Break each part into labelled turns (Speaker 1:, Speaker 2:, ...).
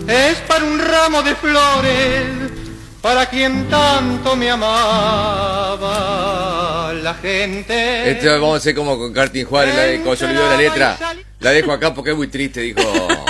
Speaker 1: es para un ramo de flores, para quien tanto me amaba la gente.
Speaker 2: Esto vamos a hacer como con Cartín Juárez, la de se olvidó la letra. La dejo acá porque es muy triste, dijo.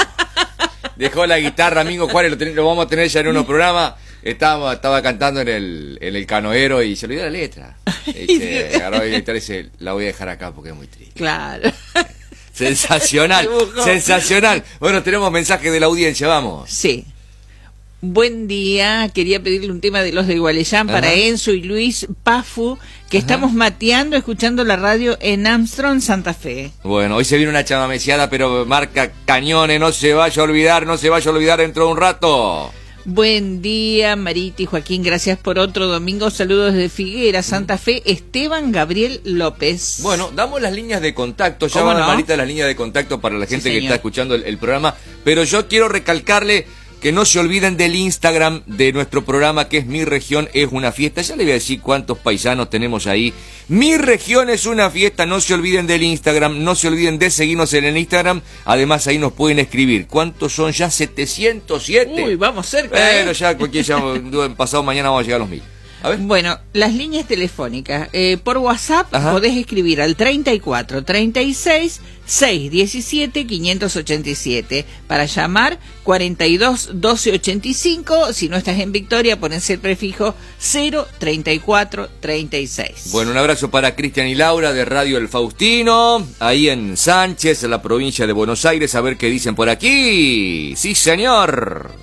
Speaker 2: Dejó la guitarra, Mingo Juárez, lo vamos a tener ya en unos programas. Estaba cantando en el canoero y se olvidó la letra. Agarró la guitarra y dice, la voy a dejar acá porque es muy triste.
Speaker 3: Claro.
Speaker 2: Sensacional, sensacional. Bueno, tenemos mensaje de la audiencia, vamos.
Speaker 3: Sí. Buen día, quería pedirle un tema de los de Gualeyán para Enzo y Luis Pafu, que estamos mateando, escuchando la radio en Armstrong, Santa Fe.
Speaker 2: Bueno, hoy se viene una chamameciada, pero marca cañones, no se vaya a olvidar dentro de un rato.
Speaker 3: Buen día, Marita y Joaquín, gracias por otro domingo. Saludos desde Figuera, Santa Fe, Esteban Gabriel López.
Speaker 2: Bueno, damos las líneas de contacto, ya van, Marita, las líneas de contacto para la gente que está escuchando el programa, pero yo quiero recalcarle que no se olviden del Instagram de nuestro programa, que es Mi Región es una Fiesta. Ya le voy a decir cuántos paisanos tenemos ahí. Mi Región es una Fiesta, no se olviden del Instagram, no se olviden de seguirnos en el Instagram. Además, ahí nos pueden escribir. ¿Cuántos son ya? 707.
Speaker 3: Uy, vamos cerca.
Speaker 2: Pero ya, pasado mañana vamos a llegar a los 1000. A ver.
Speaker 3: Bueno, las líneas telefónicas. Por WhatsApp podés escribir al 34 36 617 587. Para llamar 42 12 85. Si no estás en Victoria, ponés el prefijo 034 36.
Speaker 2: Bueno, un abrazo para Cristian y Laura de Radio El Faustino, ahí en Sánchez, en la provincia de Buenos Aires. A ver qué dicen por aquí. Sí, señor.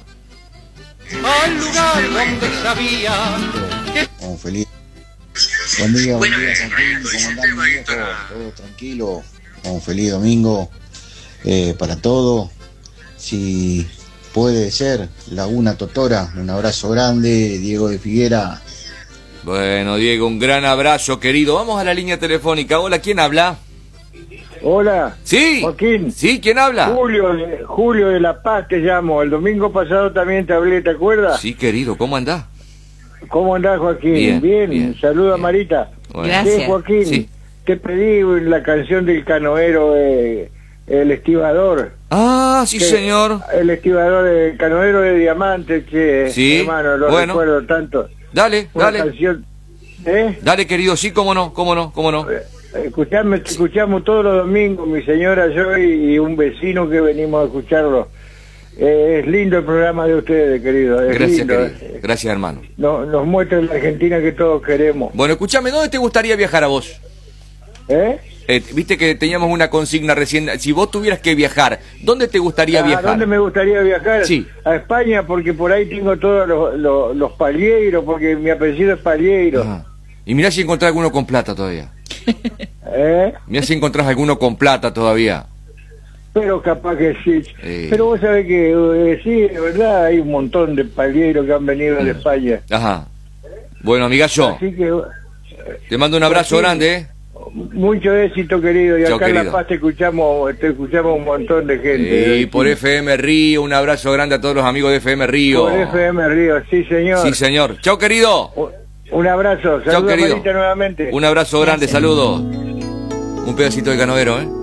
Speaker 1: Al lugar donde sabía que...
Speaker 4: Feliz. Buen día, Joaquín. ¿Cómo andás, mi viejo? Todo tranquilo. Un feliz domingo para todos. Si puede ser, Laguna Totora. Un abrazo grande, Diego de Figuera.
Speaker 2: Bueno, Diego, un gran abrazo, querido. Vamos a la línea telefónica. Hola, ¿quién habla?
Speaker 5: Hola.
Speaker 2: Sí.
Speaker 5: Joaquín.
Speaker 2: Sí, ¿quién habla?
Speaker 5: Julio de La Paz te llamo. El domingo pasado también te hablé, ¿te acuerdas?
Speaker 2: Sí, querido, ¿cómo andás?
Speaker 5: ¿Cómo andás, Joaquín? Bien. Saluda a Marita.
Speaker 2: Bueno.
Speaker 3: Gracias.
Speaker 5: Joaquín,
Speaker 2: sí.
Speaker 5: Te pedí la canción del canoero, El Estibador.
Speaker 2: Ah, sí, señor.
Speaker 5: El Estibador, el canoero de Diamante, che.
Speaker 2: Sí.
Speaker 5: Hermano, lo recuerdo tanto.
Speaker 2: Dale.
Speaker 5: Canción,
Speaker 2: Dale, querido, sí, cómo no.
Speaker 5: Escuchamos todos los domingos, mi señora, yo y un vecino que venimos a escucharlo. Es lindo el programa de ustedes, querido.
Speaker 2: Gracias,
Speaker 5: lindo.
Speaker 2: querido. Gracias, hermano.
Speaker 5: Nos muestra la Argentina que todos queremos.
Speaker 2: Bueno, escúchame, ¿dónde te gustaría viajar a vos? Viste que teníamos una consigna recién. Si vos tuvieras que viajar, ¿dónde te gustaría viajar?
Speaker 5: ¿A dónde me gustaría viajar?
Speaker 2: Sí.
Speaker 5: A España, porque por ahí tengo todos los Palleiros, porque mi apellido es Palleiro.
Speaker 2: Ajá. Y mirá si encontrás alguno con plata todavía. Mirá si encontrás alguno con plata todavía.
Speaker 5: Pero capaz que sí. Pero vos sabés que sí, de verdad, hay un montón de Palleiros que han venido de España.
Speaker 2: Ajá. Bueno, amigazo,
Speaker 5: Así que
Speaker 2: te mando un abrazo grande,
Speaker 5: Mucho éxito, querido. Y
Speaker 2: chau,
Speaker 5: acá
Speaker 2: querido.
Speaker 5: en La Paz te escuchamos un montón de gente.
Speaker 2: Y por FM Río, un abrazo grande a todos los amigos de FM Río.
Speaker 5: Por FM Río, sí, señor.
Speaker 2: Sí, señor. Chau, querido.
Speaker 5: Un abrazo.
Speaker 2: Chau,
Speaker 5: Saludos,
Speaker 2: querido.
Speaker 5: Marita, nuevamente.
Speaker 2: Un abrazo grande, saludos. Un pedacito de canoero,